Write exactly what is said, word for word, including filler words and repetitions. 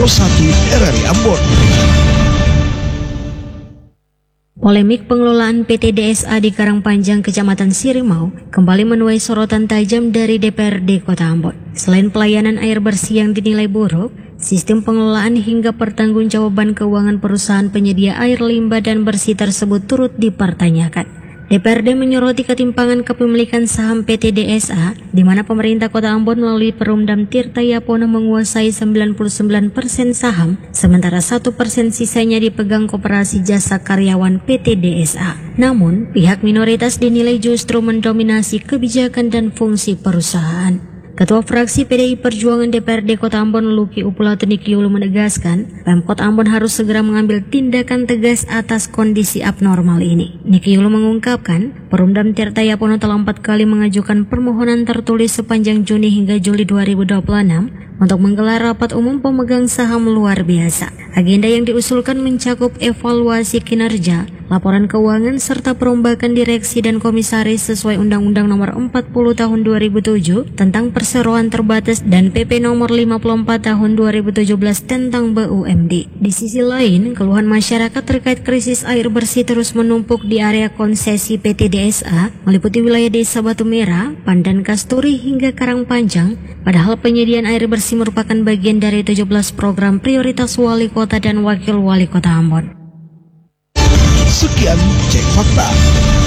Pros satu R R I Ambon. Polemik pengelolaan P T D S A di Karangpanjang, Kecamatan Sirimau kembali menuai sorotan tajam dari D P R D Kota Ambon. Selain pelayanan air bersih yang dinilai buruk, sistem pengelolaan hingga pertanggungjawaban keuangan perusahaan penyedia air limbah dan bersih tersebut turut dipertanyakan. D P R D menyoroti ketimpangan kepemilikan saham P T D S A, di mana pemerintah Kota Ambon melalui Perumdam Tirta Yapono menguasai sembilan puluh sembilan persen saham, sementara satu persen sisanya dipegang Koperasi Jasa Karyawan P T D S A. Namun, pihak minoritas dinilai justru mendominasi kebijakan dan fungsi perusahaan. Ketua Fraksi P D I Perjuangan D P R D Kota Ambon Luki Upulatu Nikyulu menegaskan, Pemkot Ambon harus segera mengambil tindakan tegas atas kondisi abnormal ini. Nikyulu mengungkapkan, Perumdam Tirta Yapono telah empat kali mengajukan permohonan tertulis sepanjang Juni hingga Juli dua ribu dua puluh enam untuk menggelar rapat umum pemegang saham luar biasa. Agenda yang diusulkan mencakup evaluasi kinerja, laporan keuangan, serta perombakan direksi dan komisaris sesuai Undang-Undang Nomor empat puluh Tahun dua ribu tujuh tentang perseroan terbatas dan P P Nomor lima puluh empat Tahun dua ribu tujuh belas tentang B U M D. Di sisi lain, keluhan masyarakat terkait krisis air bersih terus menumpuk di area konsesi P T D S A, meliputi wilayah Desa Batu Merah, Pandan Kasturi hingga Karangpanjang, padahal penyediaan air bersih merupakan bagian dari tujuh belas program prioritas Wali Kota dan Wakil Wali Kota Ambon. Sekian Cek Fakta.